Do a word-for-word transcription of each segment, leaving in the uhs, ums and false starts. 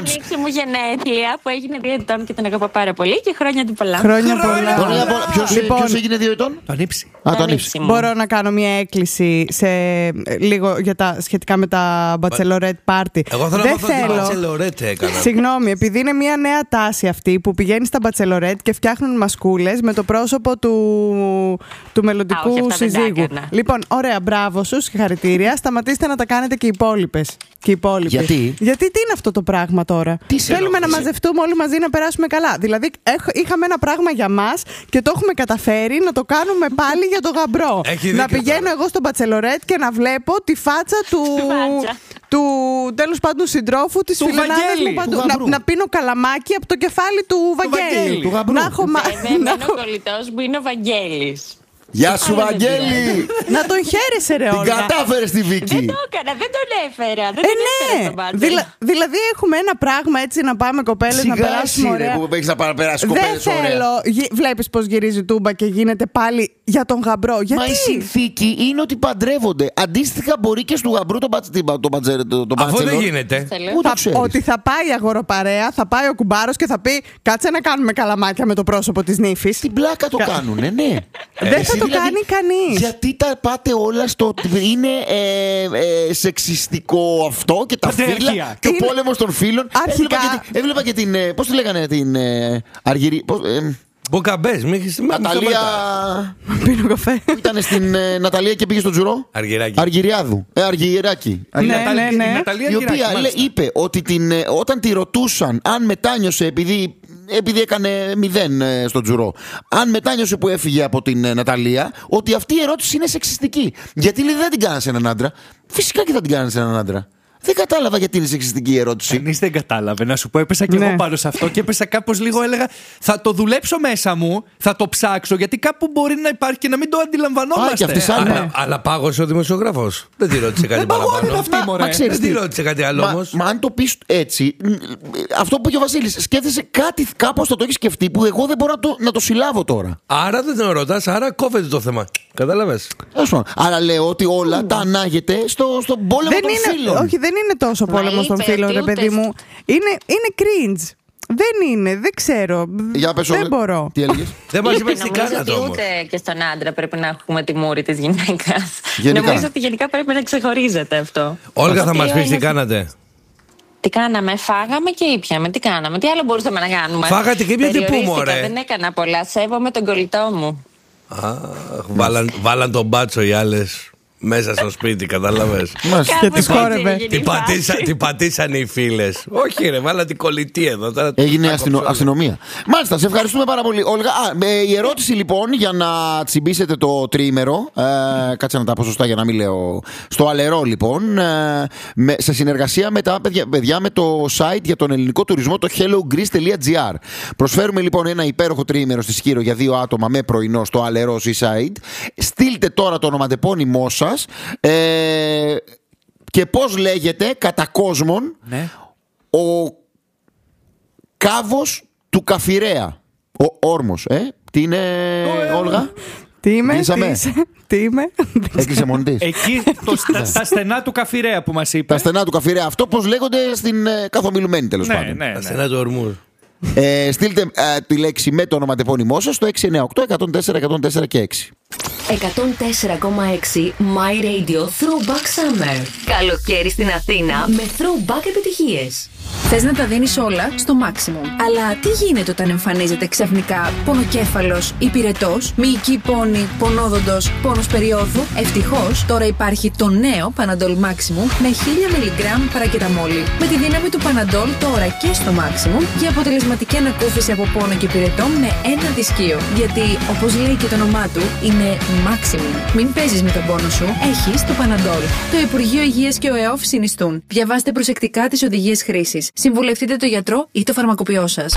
μου γενέθλια που έγινε δύο ετών και τον αγαπώ πάρα πολύ και χρόνια του πολλά. Χρόνια πολλά. Ποιος Λοιπόν, έγινε δύο ετών? Το ανήψη. Α, το ανήψη. Μπορώ να κάνω μια έκκληση σε, λίγο για τα, σχετικά με τα Bachelorette Party. Εγώ θέλω Δεν να θέλω. Bachelorette έκανα. Συγγνώμη, επειδή είναι μια νέα τάση αυτή που πηγαίνει στα Bachelorette και φτιάχνουν μασκούλες με το πρόσωπο του, του μελλοντικού Α, όχι, αυτά δεν τα συζύγου. έκανα. Λοιπόν, ωραία, μπράβο σου, συγχαρητήρια. Σταματήστε να τα κάνετε και οι υπόλοιπες. Και οι υπόλοιποι. Γιατί? Γιατί τι είναι αυτό το πράγμα τώρα? Τι σε Θέλουμε να ενόχλησε? μαζευτούμε όλοι μαζί να περάσουμε καλά. Δηλαδή, έχ- είχαμε ένα πράγμα για μας και το έχουμε καταφέρει να το κάνουμε πάλι για το γαμπρό. Έχει Να δίκιο πηγαίνω τώρα. εγώ στο Bachelorette και να βλέπω τη φάτσα του. Φάτσα. του τέλος πάντων συντρόφου της Του φιλενάδας Βαγγέλη, μου παντού. του γαμπρού. Να, να πίνω καλαμάκι από το κεφάλι του Βαγγέλη. Βαγγέλη. Του γαμπρού. Να έχω μα- Βέβαια, να εμένα έχω- ο κολλητός μου είναι ο Βαγγέλης. Γεια σου, Αλλά δεν Βαγγέλη! Να τον χαίρεσαι, ρε Την Όλγα. κατάφερε στη Δεν Βίκη. το έκανα, δεν τον έφερα. Δεν Ε, τον έφερα ναι. στον μπάτσελ. Δηλα- δηλαδή έχουμε ένα πράγμα έτσι να πάμε κοπέλες να Σιγά περάσουμε εσύ, ωραία. ρε, που έχεις να παραπεράσει Δεν κοπέλες ωραία. θέλω. Γυ- Βλέπεις πως γυρίζει τούμπα και γίνεται πάλι για τον γαμπρό. Γιατί? Μα η συνθήκη είναι ότι παντρεύονται. Αντίστοιχα μπορεί και στο γαμπρού τον μπατζ- τον μπατζε- τον Αφού δεν μπατσελο. γίνεται. Θέλω. Πού το Θα- ξέρεις? ότι θα πάει η αγοροπαρέα, θα πάει ο κουμπάρος και θα πει κάτσε να κάνουμε καλαμάκια με το πρόσωπο της νύφης. Την πλάκα το κάνουνε, ναι. Δεν θα Εσύ το δηλαδή, κάνει κανείς. Γιατί τα πάτε όλα στο. Είναι ε, ε, σεξιστικό αυτό και τα Πατριαρχία. φύλλα και ο Είναι- πόλεμος των φίλων. Αρχικά- Έβλεπα και, την- έβλεπα και την. ε, Πώς τη λέγανε την. Ε, Αργυρή. Πώς, ε, Μποκαμπές, μη έχεις Ναταλία. Πίνω καφέ. Που ήταν στην ε, Ναταλία και πήγε στο τζουρό. Αργυράκι. Αργυριάδου. Ε, Αργυράκι. Ναι, ναι, ναι. Ναταλία Η οποία Αργυράκι, λέ- μάλιστα. είπε ότι την, ε, όταν τη ρωτούσαν αν μετάνιωσε επειδή, επειδή έκανε μηδέν ε, στο τζουρό, αν μετάνιωσε που έφυγε από την ε, Ναταλία, ότι αυτή η ερώτηση είναι σεξιστική. Γιατί λέει δεν την κάνανε σε έναν άντρα. Φυσικά και θα την κάνανε σε έναν άντρα. Δεν κατάλαβα γιατί είναι σεξιστική η ερώτηση. Κανείς δεν κατάλαβε. Να σου πω, έπεσα και Ναι. εγώ πάνω σε αυτό και έπεσα κάπως λίγο. Έλεγα θα το δουλέψω μέσα μου, θα το ψάξω, γιατί κάπου μπορεί να υπάρχει και να μην το αντιλαμβανόμαστε. Α, και αυτή σαν- Ναι. Αλλά, αλλά πάγωσε ο δημοσιογράφος. Δεν τη ρώτησε κάτι Δεν παγώνει παραπάνω. αυτή, μωρέ. Μα ξέρεις Δεν τη τι, ρώτησε κάτι άλλο Μα, όμως. μα αν το πεις έτσι, μ, αυτό που είπε ο Βασίλης, σκέφτεσαι κάτι κάπως θα το έχει σκεφτεί που εγώ δεν μπορώ να το, να το συλλάβω τώρα. Άρα δεν τον ρωτάς, άρα κόβεται το θέμα. Κατάλαβες. Τέλος πάντων. Άρα λέω ότι όλα τα ανάγεται στο, στον πόλεμο Δεν των είναι, φίλων. όχι, δεν είναι τόσο Μα πόλεμο των είπε φίλων, ότι ρε ούτε παιδί σ- μου. Είναι, είναι cringe. Δεν είναι, δεν ξέρω. Για πες, δεν Όλγα. μπορώ. Τι έλεγες? Δεν μας Είπε, είπες τι νομίζω κάνατε ότι όμως. ούτε και στον άντρα πρέπει να έχουμε τη μούρη της γυναίκας. Γενικά. Νομίζω ότι γενικά πρέπει να ξεχωρίζεται αυτό. Όλγα, θα Ότι μας πεις τι είναι- κάνατε. Τι κάναμε, φάγαμε και ήπιαμε. Τι κάναμε, τι άλλο μπορούσαμε να κάνουμε. Φάγατε και ήπιατε πού, Περιορίστηκα, μωρέ? Δεν έκανα πολλά. Σέβομαι τον κολλητό μου. Αχ, βάλαν, βάλαν τον μπάτσο οι άλλες μέσα στο σπίτι, κατάλαβες. Μας. Και Κάπως τις έτσι χόρευε. έγινε η Τι φάση. πατήσα, τι πατήσανε οι φίλες. Όχι ρε, βάλαν την κολλητή εδώ. Τώρα Έγινε τα αστυνο- κόψω. αστυνομία. Μάλιστα, σε ευχαριστούμε πάρα πολύ, Όλγα. Α, ε, η ερώτηση λοιπόν για να τσιμπήσετε το τριήμερο. Ε, κάτσε να τα πω σωστά για να μην λέω. Στο Αλερό, λοιπόν. Ε, με, σε συνεργασία με τα παιδιά, παιδιά με το site για τον ελληνικό τουρισμό, το hellogreece.gr. Προσφέρουμε λοιπόν ένα υπέροχο τριήμερο στη Σκύρο για δύο άτομα με πρωινό στο Αλερό Seaside. Στείλτε τώρα το ονοματεπώνυμό σας. Ε, και πώς λέγεται κατά κόσμον Ναι. ο κάβος του Καφιρέα. Ο όρμος, ε. Τι είναι, Όλγα? Τι είμαι, τι Κλείσαμε. είσαι, τι είμαι. Έκλεισε μόνη της. Εκεί το, στα, στα στενά του Καφιρέα που μας είπε. Τα στενά του Καφιρέα. Αυτό πώς λέγονται στην ε, καθομιλουμένη, τέλος Ναι, πάντων. ναι, Τα ναι. στενά του ορμού. Ε, στείλτε ε, τη λέξη με το ονοματεπώνυμό σας στο έξι εννιά οκτώ εκατόν τέσσερα εκατόν τέσσερα και έξι. εκατόν τέσσερα κόμμα έξι My Radio Throwback Summer. Καλοκαίρι στην Αθήνα με throwback επιτυχίες. Θες να τα δίνεις όλα στο maximum. Αλλά τι γίνεται όταν εμφανίζεται ξαφνικά πονοκέφαλος, υπηρετός, μυϊκή πόνη, πονόδοντος, πόνος περίοδου? Ευτυχώς τώρα υπάρχει το νέο Panadol Maximum με χίλια μιλιγκράμμ παρακεταμόλη. Με τη δύναμη του Panadol τώρα και στο maximum για αποτελεσματική ανακούφιση από πόνο και πυρετό με ένα δισκείο. Γιατί όπως λέει και το όνομά του, είναι maximum. Μην παίζεις με τον πόνο σου, έχεις το Panadol. Το Υπουργείο Υγείας και ο ΕΟΦ συνιστούν. Διαβάστε προσεκτικά τις οδηγίες χρήσης. Συμβουλευτείτε το γιατρό ή το φαρμακοποιό σας.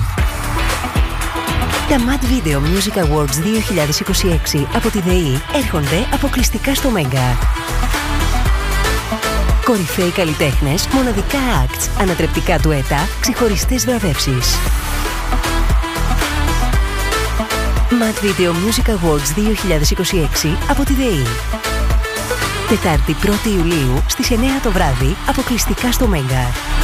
Τα Mad Video Music Awards δύο χιλιάδες είκοσι έξι από τη ΔΕΗ έρχονται αποκλειστικά στο Μέγκα. Κορυφαίοι καλλιτέχνες, μοναδικά acts, ανατρεπτικά ντουέτα, ξεχωριστές βραβεύσεις. Mad Video Music Awards δύο χιλιάδες είκοσι έξι από τη ΔΕΗ. Τετάρτη πρώτη Ιουλίου στις εννιά το βράδυ, αποκλειστικά στο Μέγκα.